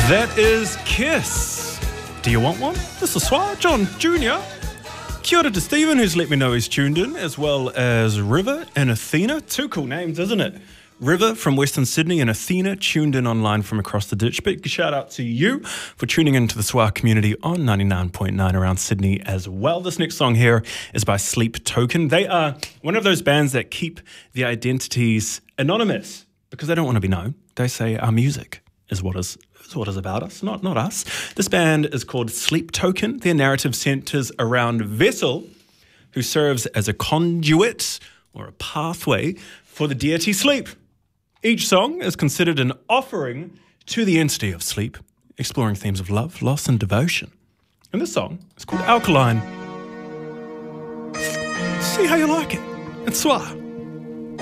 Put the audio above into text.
That is Kiss. Do you want one? This is Swar John Jr. Kia ora to Stephen, who's let me know he's tuned in, as well as River and Athena. Two cool names, isn't it? River from Western Sydney and Athena tuned in online from across the ditch. Big shout out to you for tuning into the Swar community on 99.9 around Sydney as well. This next song here is by Sleep Token. They are one of those bands that keep the identities anonymous because they don't want to be known. They say our music is what is about us, not us. This band is called Sleep Token. Their narrative centers around Vessel, who serves as a conduit or a pathway for the deity Sleep. Each song is considered an offering to the entity of sleep, exploring themes of love, loss, and devotion. And this song is called Alkaline. See how you like it. It's Swar.